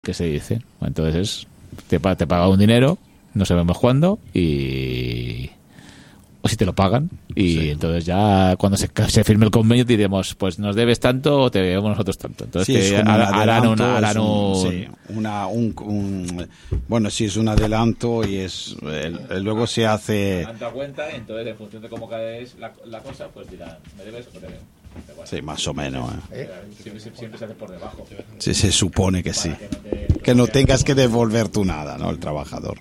que se dice. Entonces te paga un dinero, no sabemos cuándo, o si te lo pagan, y entonces ya cuando se firme el convenio diremos, pues nos debes tanto o te debemos nosotros tanto. Entonces sí, bueno, sí, es un adelanto y luego se hace cuenta, entonces en función de cómo caes la cosa, pues dirán, ¿me debes o te debo? Bueno, sí, más o menos. Siempre se hace por debajo. Sí, se supone que sí. Que no tengas que devolver tú nada, ¿no? El trabajador.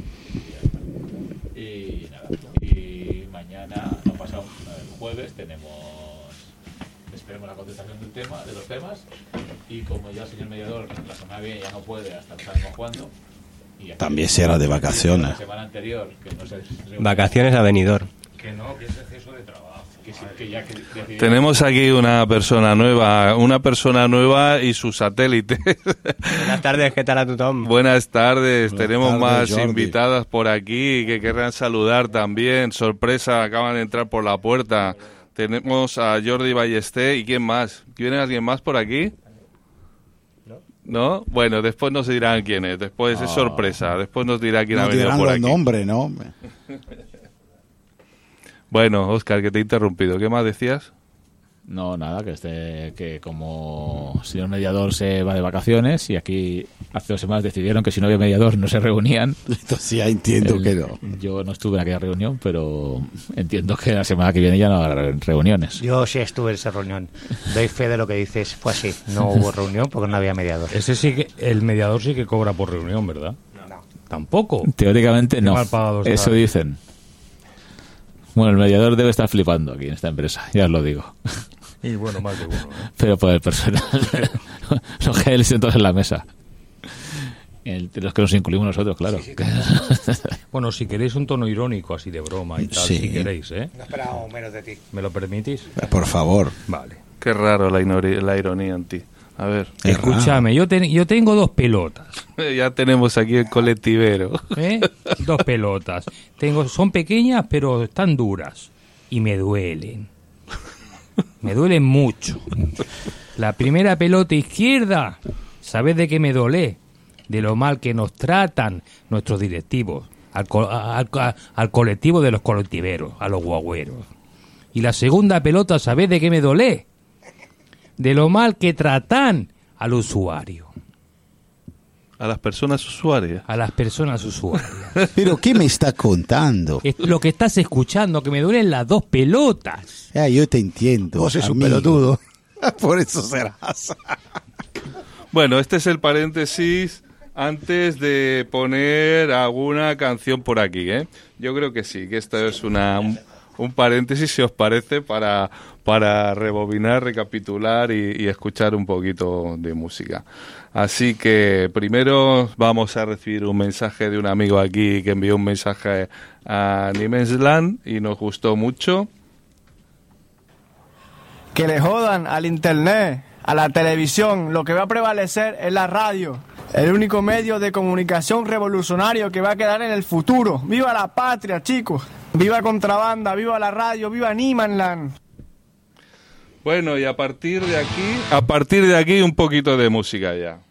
Y nada. Y mañana, no pasado, el jueves, esperemos la contestación de los temas. Y como ya el señor mediador la semana que viene ya no puede, hasta no sabemos cuándo. También será de vacaciones. La semana anterior, que no sé, vacaciones a venidor. Que no, que es exceso de trabajo. Tenemos aquí una persona nueva y su satélite. Buenas tardes, ¿qué tal a tu Tom? Buenas tardes, tenemos más Jordi. invitadas por aquí que querrán saludar también. Sorpresa, acaban de entrar por la puerta. Tenemos a Jordi Ballesté y ¿quién más? ¿Viene alguien más por aquí? ¿No? Bueno, después nos dirán quién es, después es sorpresa, después nos dirá quién ha venido por aquí. No dirán los nombres, ¿no? Bueno, Óscar, que te he interrumpido. ¿Qué más decías? No, nada, que como señor mediador se va de vacaciones y aquí hace 2 semanas decidieron que si no había mediador no se reunían. Entonces ya entiendo que no. Yo no estuve en aquella reunión, pero entiendo que la semana que viene ya no habrá reuniones. Yo sí estuve en esa reunión. Doy fe de lo que dices. Fue así. No hubo reunión porque no había mediador. El mediador sí que cobra por reunión, ¿verdad? No. Tampoco. Teóricamente Qué no. mal pagados Eso están. dicen. Bueno, el mediador debe estar flipando aquí en esta empresa, ya os lo digo. Y bueno, más de uno, ¿eh? Pero por el personal, los que él sentados en la mesa. Los que nos incluimos nosotros, claro. Bueno, si queréis un tono irónico, así de broma y tal, Sí. si queréis, ¿eh? No esperábamos menos de ti. ¿Me lo permitís? Por favor. Vale. Qué raro la ironía en ti. A ver, Es Escúchame, yo tengo 2 pelotas, ya tenemos aquí el colectivero. ¿eh? 2 pelotas. Son pequeñas, pero están duras. Y me duelen. Me duelen mucho. La primera pelota izquierda, ¿sabes de qué me dolé? De lo mal que nos tratan nuestros directivos. Al colectivo de los colectiveros, a los guagüeros. Y la segunda pelota, ¿sabes de qué me dolé? De lo mal que tratan al usuario. A las personas usuarias. A las personas usuarias. ¿Pero qué me está contando? Es lo que estás escuchando, que me duelen las 2 pelotas. Yo te entiendo. Vos sos un amigo. pelotudo. Por eso serás. Bueno, este es el paréntesis antes de poner alguna canción por aquí, ¿eh? Yo creo que sí, que esto es un paréntesis, si os parece, para rebobinar, recapitular y escuchar un poquito de música. Así que primero vamos a recibir un mensaje de un amigo aquí que envió un mensaje a Nimensland y nos gustó mucho. Que le jodan al internet, a la televisión. Lo que va a prevalecer es la radio. El único medio de comunicación revolucionario que va a quedar en el futuro. ¡Viva la patria, chicos! ¡Viva Contrabanda! ¡Viva la radio! ¡Viva Nimanland! Bueno, y a partir de aquí un poquito de música ya.